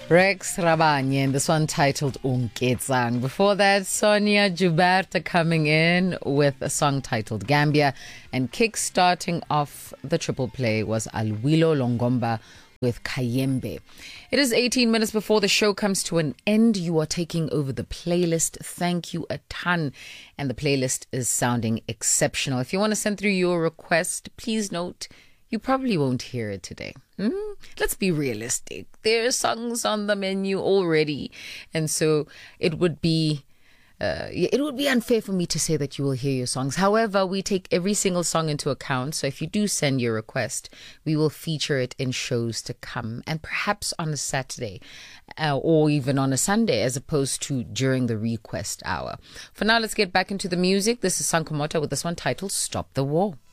Rex Rabanye, and this one titled Unketsang. Before that, Sonia Juberta coming in with a song titled Gambia. And kick-starting off the triple play was Alwilo Longomba with Kayembe. It is 18 minutes before the show comes to an end. You are taking over the playlist. Thank you a ton. And the playlist is sounding exceptional. If you want to send through your request, please note, you probably won't hear it today. Let's be realistic. There are songs on the menu already. And so it would be unfair for me to say that you will hear your songs. However, we take every single song into account. So if you do send your request, we will feature it in shows to come, and perhaps on a Saturday or even on a Sunday, as opposed to during the request hour. For now, let's get back into the music. This is Sankomota with this one titled Stop the War.